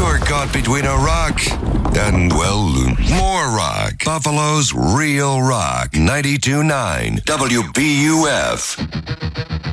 You're caught between a rock and, well, more rock. Buffalo's Real Rock, 92.9 WBUF.